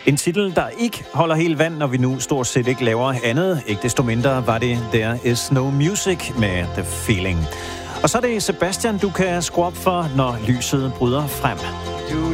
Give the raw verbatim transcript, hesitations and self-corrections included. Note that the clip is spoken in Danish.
En titel, der ikke holder helt vand, når vi nu stort set ikke laver andet. Ikke desto mindre var det There Is No Music med The Feeling. Og så er det Sebastian, du kan skrue op for, når lyset bryder frem. Du